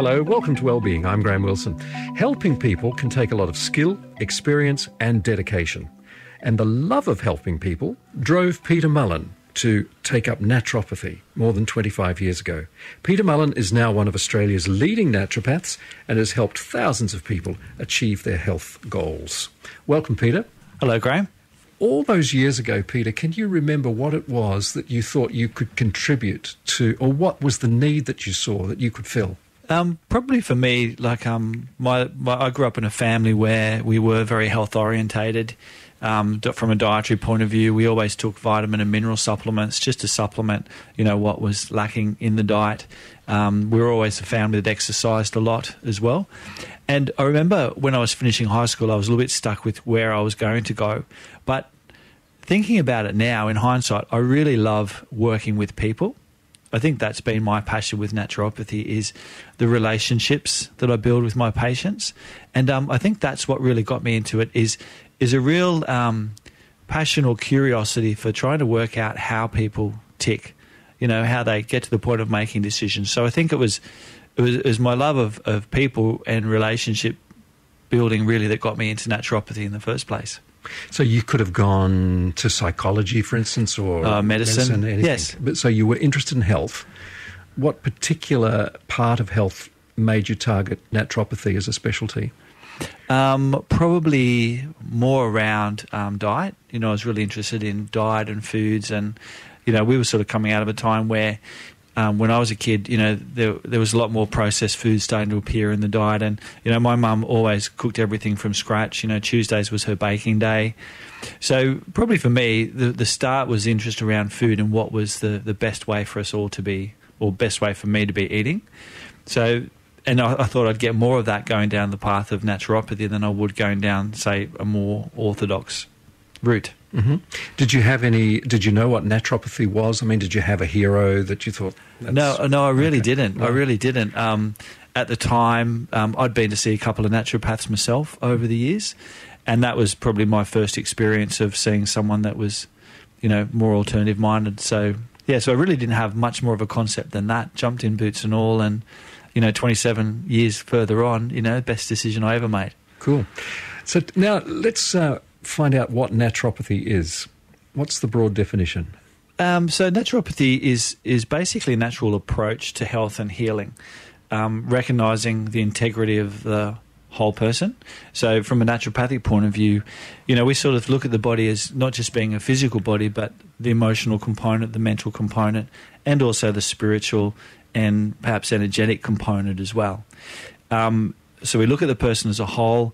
Hello, welcome to Wellbeing. I'm Graham Wilson. Helping people can take a lot of skill, experience and dedication. And the love of helping people drove Peter Mullen to take up naturopathy more than 25 years ago. Peter Mullen is now one of Australia's leading naturopaths and has helped thousands of people achieve their health goals. Welcome, Peter. Hello, Graham. All those years ago, Peter, can you remember what it was that you thought you could contribute to, or what was the need that you saw that you could fill? Probably for me, I grew up in a family where we were very health orientated. From a dietary point of view, we always took vitamin and mineral supplements just to supplement, what was lacking in the diet. We were always a family that exercised a lot as well. And I remember when I was finishing high school, I was a little bit stuck with where I was going to go. But thinking about it now, in hindsight, I really love working with people. I think that's been my passion with naturopathy, is the relationships that I build with my patients. And I think that's what really got me into it, is a real passion or curiosity for trying to work out how people tick, how they get to the point of making decisions. So I think it was my love of people and relationship building really that got me into naturopathy in the first place. So you could have gone to psychology, for instance, or medicine, anything. Yes. But so you were interested in health. What particular part of health made you target naturopathy as a specialty? Probably more around diet. I was really interested in diet and foods, and we were sort of coming out of a time where when I was a kid, there was a lot more processed foods starting to appear in the diet. And, my mum always cooked everything from scratch. Tuesdays was her baking day. So probably for me, the start was interest around food and what was the best way for us all to be, or best way for me to be eating. So, and I thought I'd get more of that going down the path of naturopathy than I would going down, say, a more orthodox route. Mm-hmm. Did you know what naturopathy was? I mean, did you have a hero that you thought? No, I really okay. didn't. No. I really didn't. At the time, I'd been to see a couple of naturopaths myself over the years, and that was probably my first experience of seeing someone that was, more alternative minded. So I really didn't have much more of a concept than that. Jumped in boots and all, and 27 years further on, best decision I ever made. Cool. So now let's find out what naturopathy is. What's the broad definition? So naturopathy is basically a natural approach to health and healing, recognising the integrity of the whole person. So from a naturopathic point of view, we sort of look at the body as not just being a physical body, but the emotional component, the mental component, and also the spiritual and perhaps energetic component as well. So we look at the person as a whole.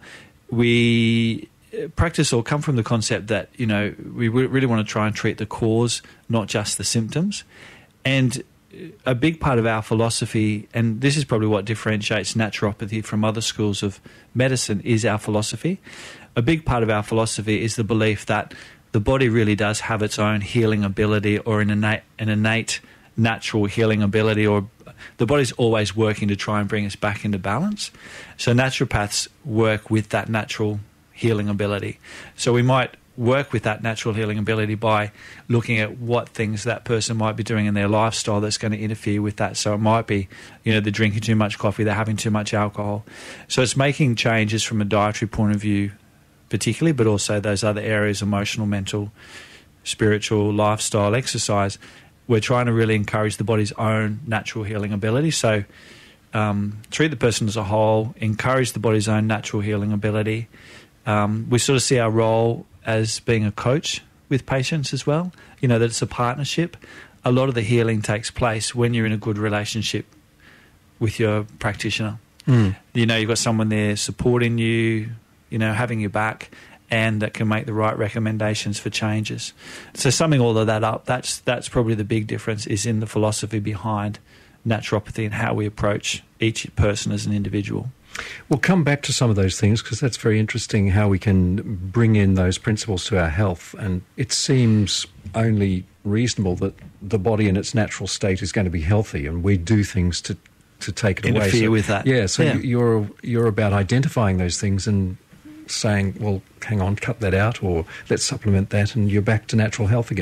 We practice or come from the concept that, we really want to try and treat the cause, not just the symptoms. And a big part of our philosophy, and this is probably what differentiates naturopathy from other schools of medicine, is our philosophy. A big part of our philosophy is the belief that the body really does have its own healing ability, or an innate natural healing ability, or the body's always working to try and bring us back into balance. So naturopaths work with that natural healing ability. So we might work with that natural healing ability by looking at what things that person might be doing in their lifestyle that's going to interfere with that. So it might be, they're drinking too much coffee, they're having too much alcohol. So it's making changes from a dietary point of view particularly, but also those other areas, emotional, mental, spiritual, lifestyle, exercise. We're trying to really encourage the body's own natural healing ability. So treat the person as a whole, encourage the body's own natural healing ability. We sort of see our role as being a coach with patients as well, that it's a partnership. A lot of the healing takes place when you're in a good relationship with your practitioner. You've got someone there supporting you, having your back, and that can make the right recommendations for changes. So summing all of that up, that's probably the big difference, is in the philosophy behind naturopathy and how we approach each person as an individual. We'll come back to some of those things, because that's very interesting, how we can bring in those principles to our health. And it seems only reasonable that the body in its natural state is going to be healthy, and we do things to take it away. Interfere with that. Yeah, so you're about identifying those things and saying, well, hang on, cut that out, or let's supplement that, and you're back to natural health again.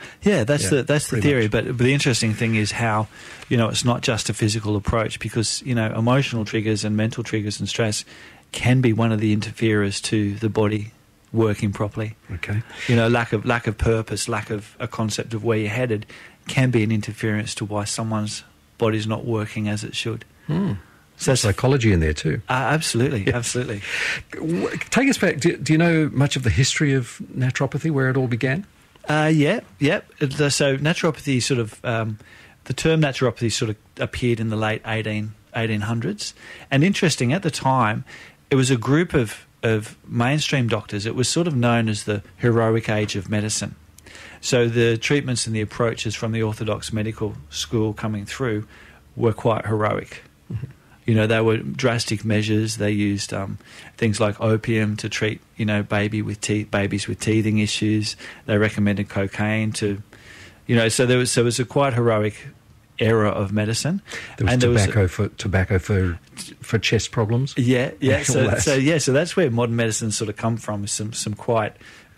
Yeah, that's the theory. much. But the interesting thing is how, it's not just a physical approach, because, emotional triggers and mental triggers and stress can be one of the interferers to the body working properly. Okay. Lack of purpose, lack of a concept of where you're headed can be an interference to why someone's body's not working as it should. So there's psychology in there too. Absolutely, absolutely. Take us back. Do you know much of the history of naturopathy, where it all began? Yeah. So naturopathy sort of, the term naturopathy sort of appeared in the late 1800s. And interesting, at the time, it was a group of mainstream doctors. It was sort of known as the heroic age of medicine. So the treatments and the approaches from the orthodox medical school coming through were quite heroic. Mm-hmm. They were drastic measures. They used things like opium to treat, babies with teething issues. They recommended cocaine to, so there was a quite heroic era of medicine. There was tobacco for chest problems. Yeah. So that's where modern medicine sort of come from. Is some quite,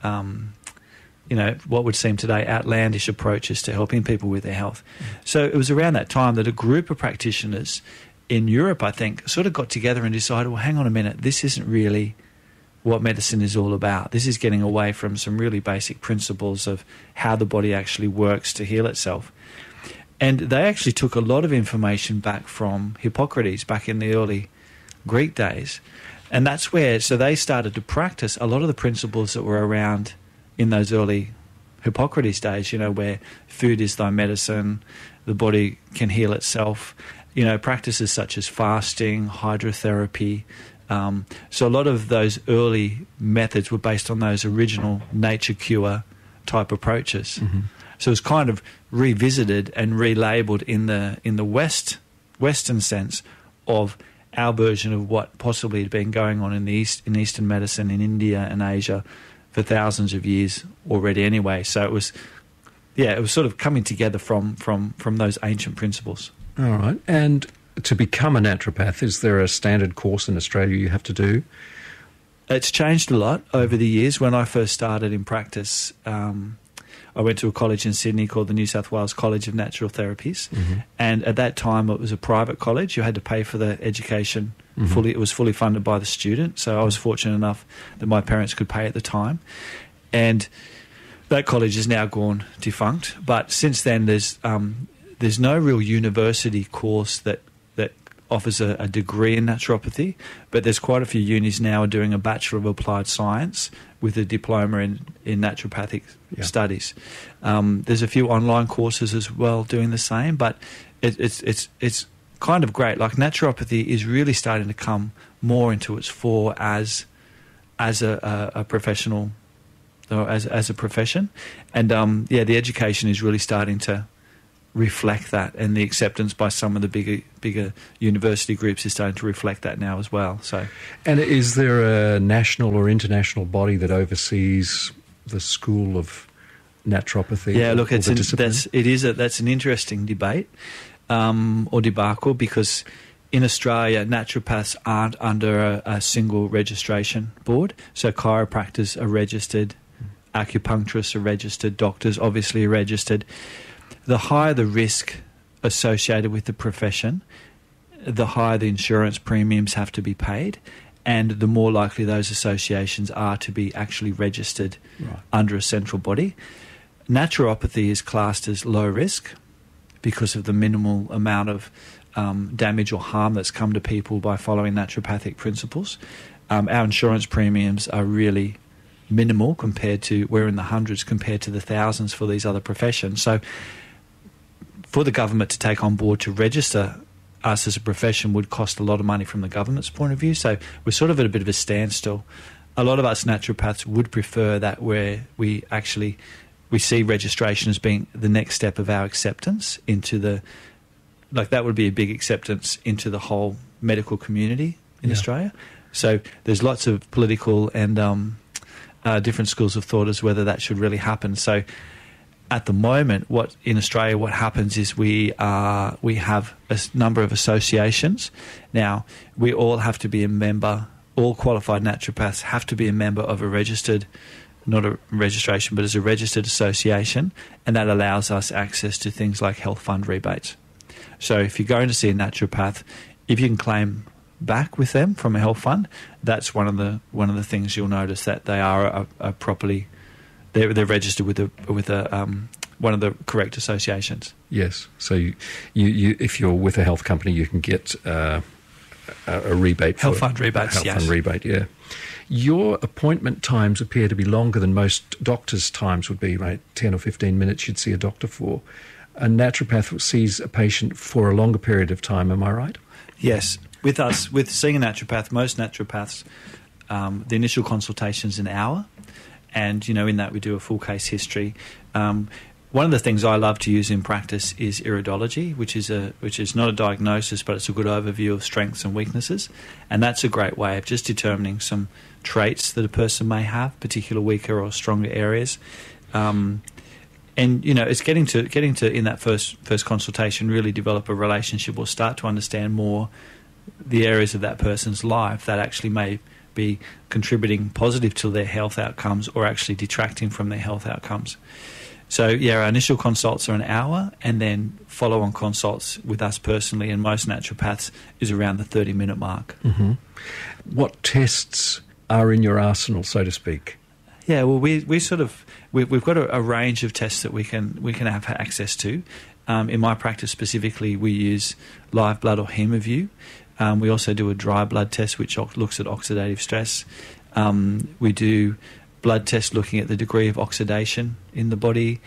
what would seem today outlandish approaches to helping people with their health. So it was around that time that a group of practitioners in Europe, I think, sort of got together and decided, well, hang on a minute, this isn't really what medicine is all about. This is getting away from some really basic principles of how the body actually works to heal itself. And they actually took a lot of information back from Hippocrates back in the early Greek days. And that's where, so they started to practice a lot of the principles that were around in those early Hippocrates days, where food is thy medicine, the body can heal itself, practices such as fasting, hydrotherapy. So a lot of those early methods were based on those original nature cure type approaches. Mm-hmm. So it was kind of revisited and relabeled in the Western sense of our version of what possibly had been going on in Eastern medicine in India and Asia for thousands of years already anyway. So it was sort of coming together from those ancient principles. All right. And to become a naturopath, is there a standard course in Australia you have to do? It's changed a lot over the years. When I first started in practice, I went to a college in Sydney called the New South Wales College of Natural Therapies. Mm-hmm. And at that time, it was a private college. You had to pay for the education fully. It was fully funded by the student. So I was fortunate enough that my parents could pay at the time. And that college is now gone defunct. But since then, there's no real university course that offers a degree in naturopathy, but there's quite a few unis now doing a Bachelor of Applied Science with a diploma in naturopathic studies. There's a few online courses as well doing the same, but it's kind of great. Like naturopathy is really starting to come more into its fore as a professional, or as a profession, and the education is really starting to reflect that, and the acceptance by some of the bigger university groups is starting to reflect that now as well. So, and is there a national or international body that oversees the school of naturopathy? Yeah, look, that's an interesting debate or debacle, because in Australia, naturopaths aren't under a single registration board. So chiropractors are registered, acupuncturists are registered, doctors obviously are registered. The higher the risk associated with the profession, the higher the insurance premiums have to be paid, and the more likely those associations are to be actually registered under a central body. Naturopathy is classed as low risk because of the minimal amount of damage or harm that's come to people by following naturopathic principles. Our insurance premiums are really minimal we're in the hundreds compared to the thousands for these other professions. So for the government to take on board to register us as a profession would cost a lot of money from the government's point of view. So we're sort of at a bit of a standstill. A lot of us naturopaths would prefer that where we see registration as being the next step of our acceptance into that would be a big acceptance into the whole medical community in Australia. So there's lots of political and different schools of thought as whether that should really happen. So at the moment, what happens is we have a number of associations. Now, we all have to be a member, all qualified naturopaths have to be a member of a registered not a registration, but as a registered association, and that allows us access to things like health fund rebates. So if you're going to see a naturopath, if you can claim back with them from a health fund, that's one of the things you'll notice, that they are a properly, they're registered with one of the correct associations. Yes. So you if you're with a health company, you can get a rebate. Health fund rebates, health yes. fund rebate, yeah. Your appointment times appear to be longer than most doctors' times would be, right? 10 or 15 minutes you'd see a doctor for. A naturopath sees a patient for a longer period of time, am I right? Yes. With us, with seeing a naturopath, most naturopaths, the initial consultation's an hour, and in that we do a full case history. One of the things I love to use in practice is iridology, which is not a diagnosis, but it's a good overview of strengths and weaknesses, and that's a great way of just determining some traits that a person may have, particular weaker or stronger areas. And it's getting to in that first consultation really develop a relationship, or start to understand more the areas of that person's life that actually may be contributing positive to their health outcomes or actually detracting from their health outcomes. So our initial consults are an hour, and then follow-on consults with us personally and most naturopaths is around the 30-minute mark. Mm-hmm. What tests are in your arsenal, so to speak? Yeah, well, we've got a range of tests that we can have access to. In my practice specifically, we use live blood or HemoView. We also do a dry blood test, which looks at oxidative stress. We do blood tests looking at the degree of oxidation in the body.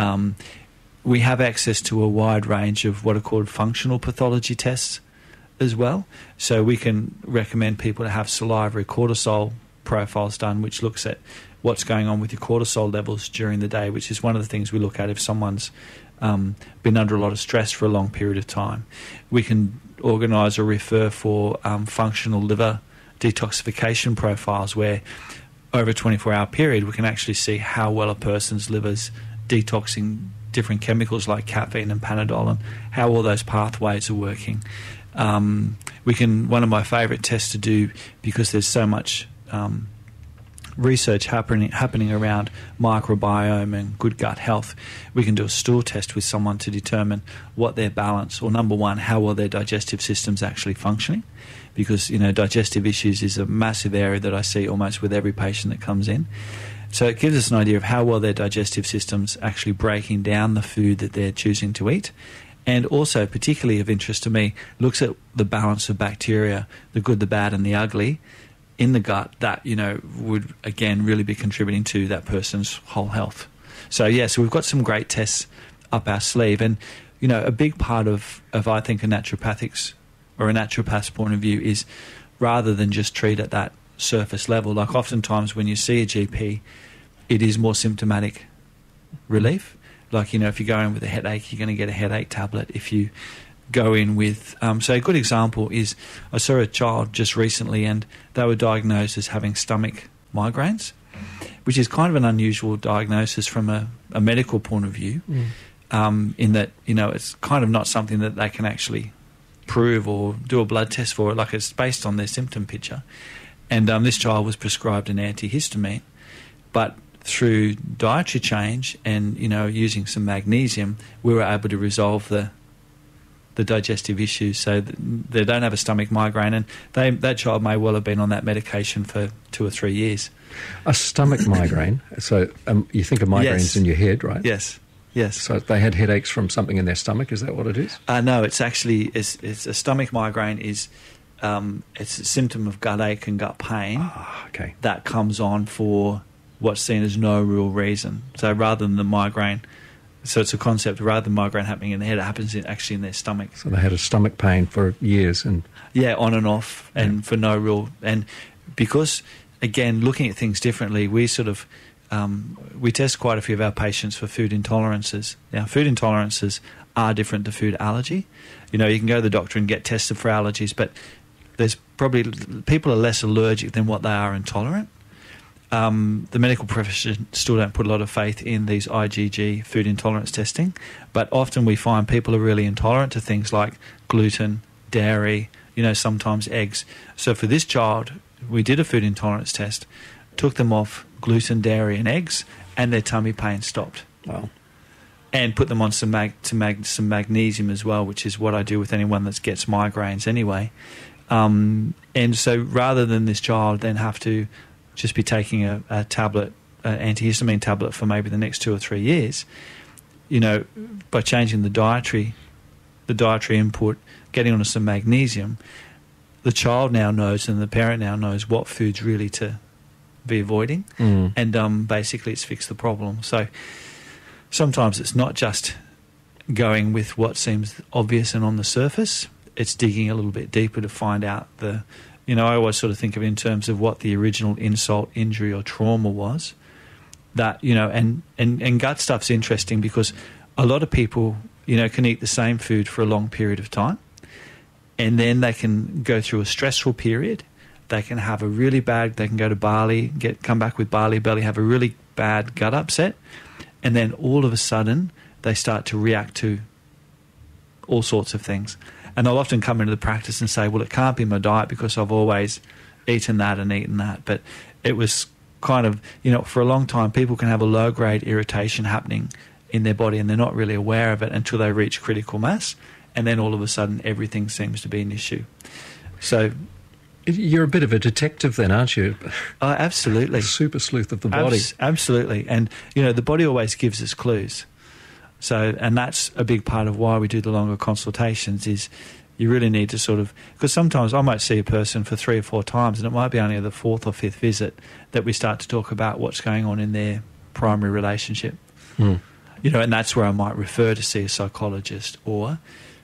We have access to a wide range of what are called functional pathology tests as well. So we can recommend people to have salivary cortisol profiles done, which looks at what's going on with your cortisol levels during the day, which is one of the things we look at if someone's been under a lot of stress for a long period of time. We can organise or refer for functional liver detoxification profiles, where over a 24-hour period we can actually see how well a person's liver's detoxing different chemicals like caffeine and Panadol, and how all those pathways are working. One of my favourite tests to do, because there's so much research happening around microbiome and good gut health, we can do a stool test with someone to determine what their balance, or number one, how well their digestive system's actually functioning, because digestive issues is a massive area that I see almost with every patient that comes in. So it gives us an idea of how well their digestive system's actually breaking down the food that they're choosing to eat. And also, particularly of interest to me, looks at the balance of bacteria, the good, the bad and the ugly in the gut that, would again really be contributing to that person's whole health. So we've got some great tests up our sleeve. And, a big part of I think a naturopath's point of view is, rather than just treat at that surface level, like oftentimes when you see a GP, it is more symptomatic relief. Like, if you go in with a headache, you're going to get a headache tablet. If you go in with... so a good example is, I saw a child just recently and they were diagnosed as having stomach migraines, which is kind of an unusual diagnosis from a medical point of view, in that, it's kind of not something that they can actually prove or do a blood test for. Like, it's based on their symptom picture. And this child was prescribed an antihistamine, but through dietary change and, using some magnesium, we were able to resolve the digestive issues, so that they don't have a stomach migraine, and that child may well have been on that medication for 2 or 3 years. A stomach migraine, so you think of migraines in your head, right? Yes. So they had headaches from something in their stomach, is that what it is? No, it's actually, it's a stomach migraine is, it's a symptom of gut ache and gut pain that comes on for what's seen as no real reason. So rather than the migraine, so it's a concept, rather than migraine happening in the head, it happens actually in their stomach. So they had a stomach pain for years, and on and off, and for no real, and because again, looking at things differently, we sort of we test quite a few of our patients for food intolerances. Now, food intolerances are different to food allergy. You can go to the doctor and get tested for allergies, but there's probably people are less allergic than what they are intolerant. The medical profession still don't put a lot of faith in these IgG food intolerance testing, but often we find people are really intolerant to things like gluten, dairy, sometimes eggs. So for this child, we did a food intolerance test. took them off gluten, dairy and eggs, and their tummy pain stopped. Wow. And put them on some magnesium as well, which is what I do with anyone that gets migraines anyway. And so rather than this child then have to just be taking a tablet, an antihistamine tablet for maybe the next 2 or 3 years, by changing the dietary input, getting onto some magnesium, the child now knows and the parent now knows what foods really to be avoiding, and basically it's fixed the problem. So sometimes it's not just going with what seems obvious and on the surface, it's digging a little bit deeper to find out I always sort of think of it in terms of what the original insult, injury or trauma was. That, and gut stuff's interesting because a lot of people, can eat the same food for a long period of time, and then they can go through a stressful period. They can have they can go to Bali, come back with Bali belly, have a really bad gut upset, and then all of a sudden they start to react to all sorts of things. And I'll often come into the practice and say, well, it can't be my diet because I've always eaten that and eaten that. But it was kind of, for a long time, people can have a low-grade irritation happening in their body and they're not really aware of it until they reach critical mass. And then all of a sudden, everything seems to be an issue. So you're a bit of a detective then, aren't you? Absolutely. A super sleuth of the body. Absolutely. And, the body always gives us clues. So, and that's a big part of why we do the longer consultations is you really need to sort of, because sometimes I might see a person for 3 or 4 times and it might be only the 4th or 5th visit that we start to talk about what's going on in their primary relationship. And that's where I might refer to see a psychologist or,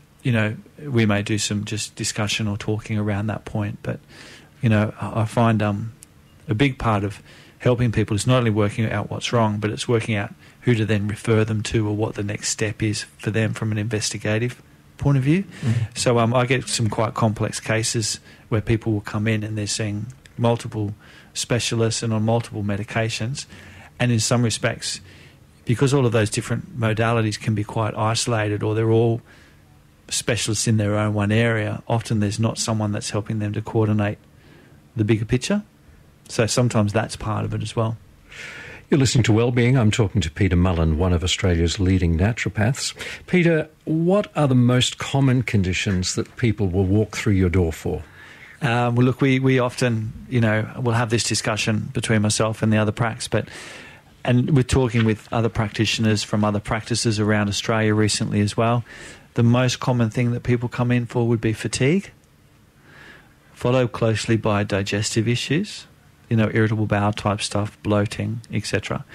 we may do some just discussion or talking around that point. But, I find a big part of helping people is not only working out what's wrong, but it's working out who to then refer them to or what the next step is for them from an investigative point of view. So I get some quite complex cases where people will come in and they're seeing multiple specialists and on multiple medications. And in some respects, because all of those different modalities can be quite isolated or they're all specialists in their own one area, often there's not someone that's helping them to coordinate the bigger picture. So sometimes that's part of it as well. You're listening to Wellbeing. I'm talking to Peter Mullen, one of Australia's leading naturopaths. Peter, what are the most common conditions that people will walk through your door for? Well, look, we often, we'll have this discussion between myself and the other pracs, and we're talking with other practitioners from other practices around Australia recently as well. The most common thing that people come in for would be fatigue, followed closely by digestive issues, irritable bowel type stuff, bloating, etc.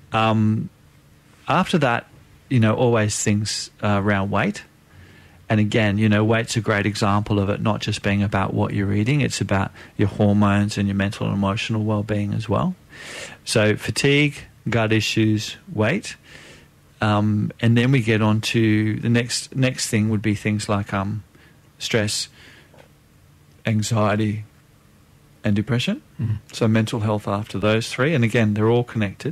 After that, always things around weight. And again, weight's a great example of it not just being about what you're eating, it's about your hormones and your mental and emotional well-being as well. So fatigue, gut issues, weight. And then we get on to the next thing would be things like stress, anxiety, and depression. So mental health after those 3. And again, they're all connected.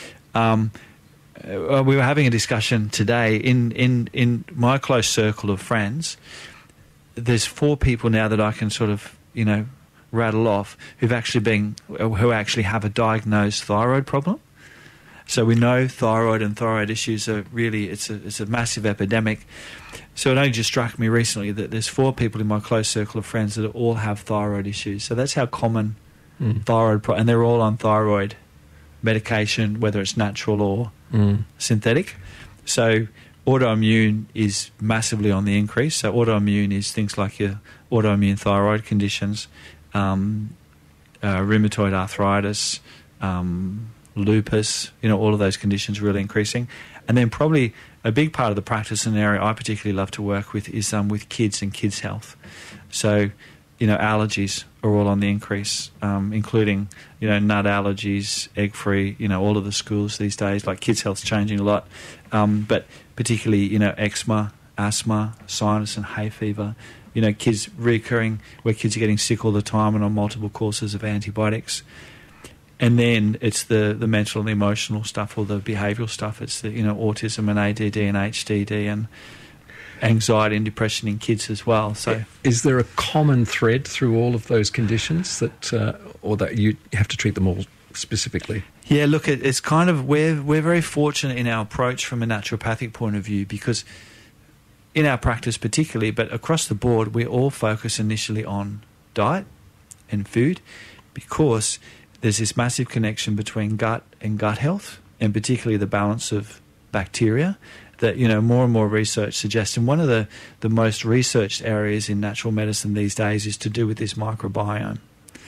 We were having a discussion today in my close circle of friends. There's 4 people now that I can sort of, rattle off who actually have a diagnosed thyroid problem. So we know thyroid and thyroid issues are really, it's a massive epidemic. So it only just struck me recently that there's 4 people in my close circle of friends that all have thyroid issues. So that's how common thyroid, and they're all on thyroid medication, whether it's natural or synthetic. So autoimmune is massively on the increase. So autoimmune is things like your autoimmune thyroid conditions, rheumatoid arthritis, lupus, all of those conditions really increasing. And then probably a big part of the practice and area I particularly love to work with is with kids and kids' health. So, allergies are all on the increase, including, nut allergies, egg-free, all of the schools these days. Like kids' health's changing a lot, but particularly, eczema, asthma, sinus and hay fever. Kids recurring, where kids are getting sick all the time and on multiple courses of antibiotics. And then it's the mental and the emotional stuff or the behavioural stuff. It's the autism and ADD and HDD and anxiety and depression in kids as well. So, is there a common thread through all of those conditions that, or that you have to treat them all specifically? Yeah, look, it's kind of, we're very fortunate in our approach from a naturopathic point of view, because in our practice particularly, but across the board, we all focus initially on diet and food, because there's this massive connection between gut and gut health, and particularly the balance of bacteria that, more and more research suggests. And one of the most researched areas in natural medicine these days is to do with this microbiome.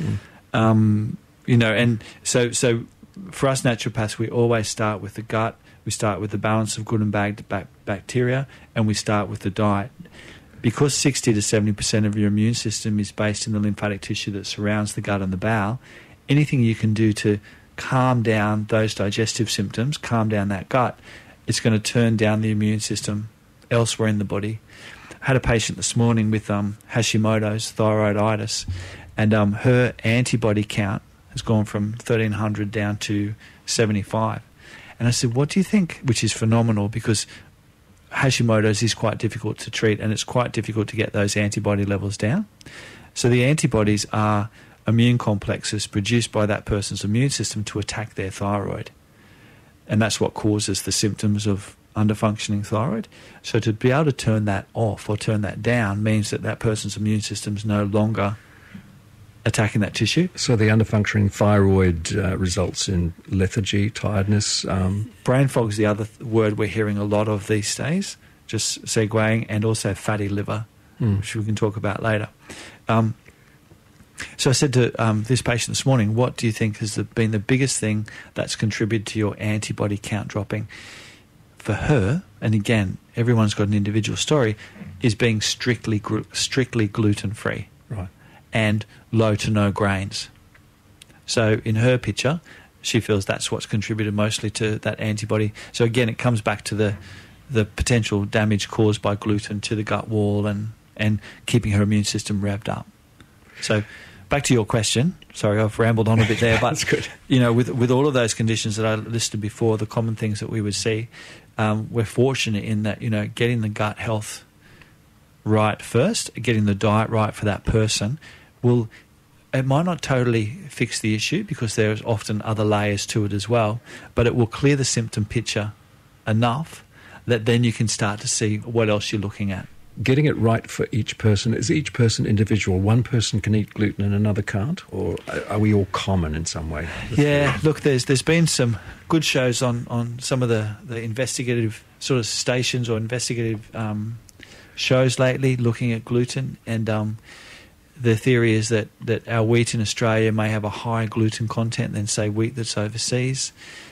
And so for us naturopaths, we always start with the gut, we start with the balance of good and bad bacteria, and we start with the diet. Because 60 to 70% of your immune system is based in the lymphatic tissue that surrounds the gut and the bowel, anything you can do to calm down those digestive symptoms, calm down that gut, it's going to turn down the immune system elsewhere in the body. I had a patient this morning with Hashimoto's thyroiditis, and her antibody count has gone from 1,300 down to 75. And I said, what do you think? Which is phenomenal, because Hashimoto's is quite difficult to treat, and it's quite difficult to get those antibody levels down. So the antibodies are immune complexes produced by that person's immune system to attack their thyroid. And that's what causes the symptoms of underfunctioning thyroid. So to be able to turn that off or turn that down means that that person's immune system is no longer attacking that tissue. So the underfunctioning thyroid results in lethargy, tiredness. Brain fog is the other word we're hearing a lot of these days, just segueing, and also fatty liver, which we can talk about later. So I said to this patient this morning, what do you think has been the biggest thing that's contributed to your antibody count dropping? For her, and again, everyone's got an individual story, is being strictly gluten-free. Right. And low to no grains. So in her picture, she feels that's what's contributed mostly to that antibody. So again, it comes back to the potential damage caused by gluten to the gut wall and keeping her immune system revved up. So back to your question. Sorry, I've rambled on a bit there, but that's good. With all of those conditions that I listed before, the common things that we would see, we're fortunate in that, getting the gut health right first, getting the diet right for that person, it might not totally fix the issue, because there's often other layers to it as well, but it will clear the symptom picture enough that then you can start to see what else you're looking at. Getting it right for each person, is each person individual? One person can eat gluten and another can't? Or are we all common in some way? Yeah, look, there's been some good shows on some of the investigative sort of stations or investigative shows lately looking at gluten, and the theory is that our wheat in Australia may have a higher gluten content than, say, wheat that's overseas.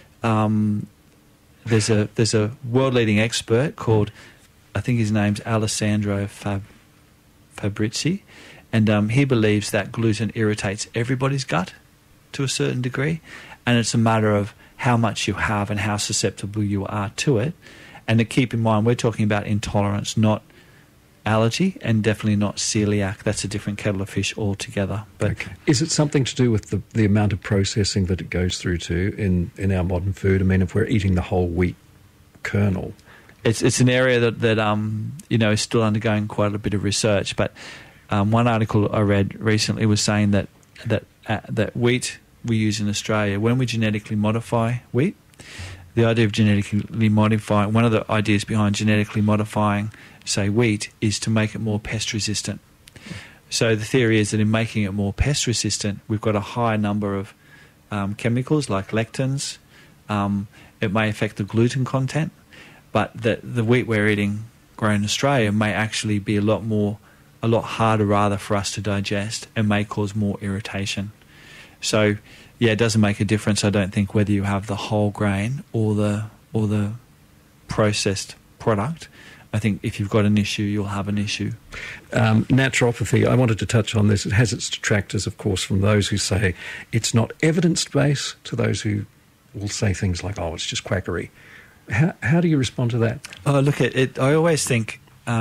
There's a world-leading expert called, I think his name's Alessandro Fabrizi, and he believes that gluten irritates everybody's gut to a certain degree, and it's a matter of how much you have and how susceptible you are to it. And to keep in mind, we're talking about intolerance, not allergy, and definitely not celiac. That's a different kettle of fish altogether. But okay. Is it something to do with the amount of processing that it goes through to in our modern food? I mean, if we're eating the whole wheat kernel, it's an area that is still undergoing quite a bit of research. But one article I read recently was saying that wheat we use in Australia, when we genetically modify wheat, the idea of genetically modifying, one of the ideas behind genetically modifying, say, wheat, is to make it more pest resistant. So the theory is that in making it more pest resistant, we've got a higher number of chemicals like lectins. It may affect the gluten content, but the wheat we're eating grown in Australia may actually be a lot harder rather for us to digest, and may cause more irritation. So yeah, it doesn't make a difference, I don't think, whether you have the whole grain or the processed product. I think if you've got an issue, you'll have an issue. Naturopathy, I wanted to touch on this. It has its detractors, of course, from those who say it's not evidence-based to those who will say things like, oh, it's just quackery. How do you respond to that? Oh, look, I always think,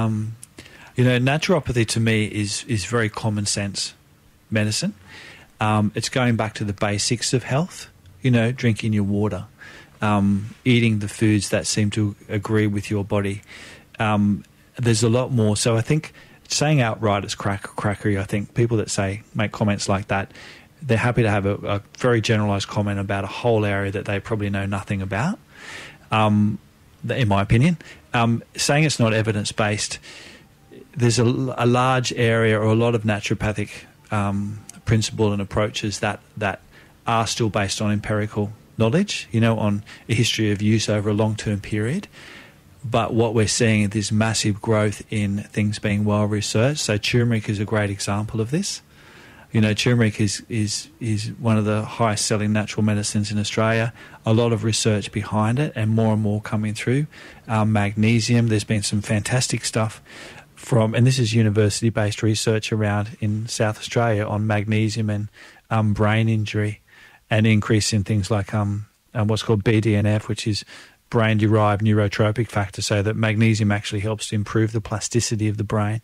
naturopathy to me is very common sense medicine. It's going back to the basics of health, drinking your water, eating the foods that seem to agree with your body. There's a lot more. So I think saying outright it's quackery, I think people that make comments like that, they're happy to have a very generalised comment about a whole area that they probably know nothing about, in my opinion. Saying it's not evidence-based, there's a large area or a lot of naturopathic principle and approaches that are still based on empirical knowledge, on a history of use over a long-term period. But what we're seeing is this massive growth in things being well researched. So turmeric is a great example of this. Turmeric is one of the highest selling natural medicines in Australia. A lot of research behind it and more coming through. Magnesium, there's been some fantastic stuff and this is university-based research around in South Australia on magnesium and brain injury and increase in things like what's called BDNF, which is brain-derived neurotropic factor, so that magnesium actually helps to improve the plasticity of the brain.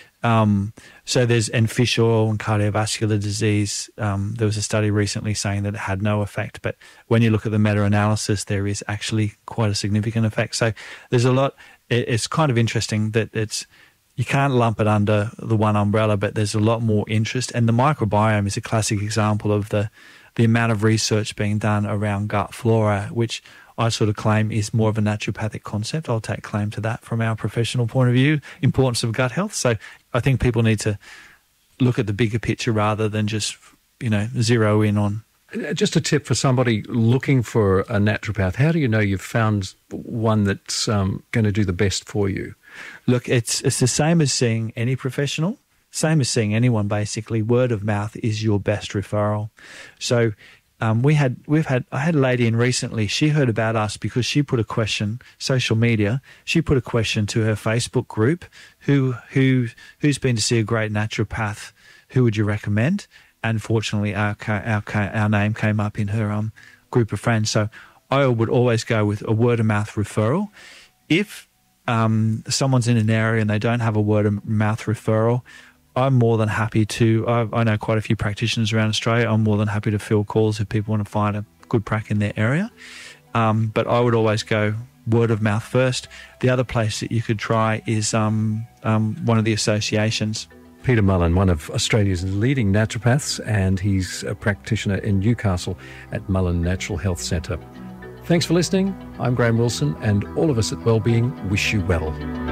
So there's fish oil and cardiovascular disease. There was a study recently saying that it had no effect, but when you look at the meta-analysis, there is actually quite a significant effect. So there's a lot. It's kind of interesting that you can't lump it under the one umbrella, but there's a lot more interest. And the microbiome is a classic example of the amount of research being done around gut flora, which I sort of claim is more of a naturopathic concept. I'll take claim to that from our professional point of view, importance of gut health. So I think people need to look at the bigger picture rather than just, zero in on. Just a tip for somebody looking for a naturopath. How do you know you've found one that's going to do the best for you? Look, it's the same as seeing any professional, same as seeing anyone basically. Word of mouth is your best referral. So I had a lady in recently. She heard about us because she put a question, social media. She put a question to her Facebook group, who's been to see a great naturopath? Who would you recommend? And fortunately, our name came up in her group of friends. So I would always go with a word of mouth referral. If someone's in an area and they don't have a word of mouth referral, I'm more than happy to, I know quite a few practitioners around Australia, I'm more than happy to fill calls if people want to find a good prac in their area. But I would always go word of mouth first. The other place that you could try is one of the associations. Peter Mullen, one of Australia's leading naturopaths, and he's a practitioner in Newcastle at Mullen Natural Health Centre. Thanks for listening. I'm Graham Wilson, and all of us at Wellbeing wish you well.